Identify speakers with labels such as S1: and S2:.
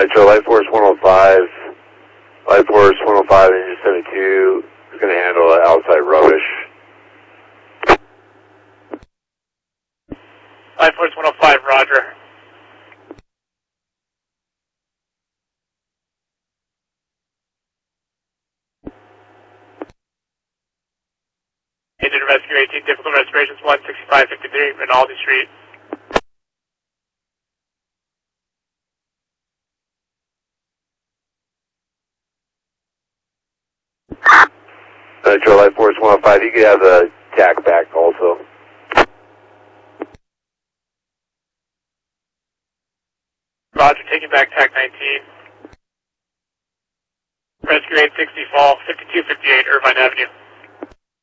S1: Nitro, Light Force 105. Light Force 105, engine 72 is going to handle outside rubbish.
S2: Light Force 105, roger. Engine rescue 18, difficult restorations 16553, Rinaldi Street.
S1: Nitro, Light Force 105, you can have the TAC back also.
S2: Roger, taking back TAC 19. Rescue 860, fall 5258, Irvine Avenue.